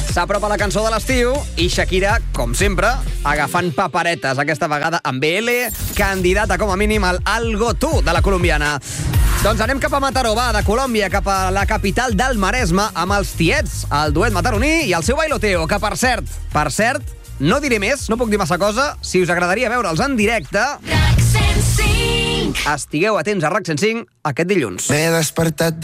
S'apropa la cançó de l'estiu i Shakira, com sempre, agafant paperetes, aquesta vegada amb BL, candidata com a mínim al Algo Tu de la colombiana. Doncs anem cap a Mataró, va, de Colòmbia, cap a la capital del Maresme, amb els Tiets, el duet mataroní i el seu bailoteo, que per cert, no diré més, no puc dir massa cosa, si us agradaria veure'ls en directe, estigueu atents a RAC 105 aquest dilluns. M'he despertat